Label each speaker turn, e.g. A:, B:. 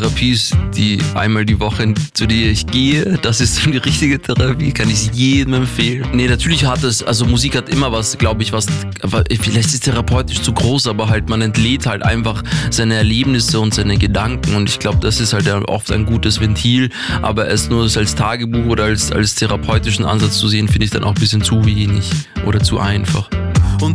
A: Therapie ist die einmal die Woche, zu der ich gehe. Das ist die richtige Therapie, kann ich jedem empfehlen. Nee, natürlich hat es, also Musik hat immer was, glaube ich, vielleicht ist es therapeutisch zu groß, aber halt man entlädt halt einfach seine Erlebnisse und seine Gedanken und ich glaube, das ist halt oft ein gutes Ventil, aber es nur als Tagebuch oder als therapeutischen Ansatz zu sehen, finde ich dann auch ein bisschen zu wenig oder zu einfach.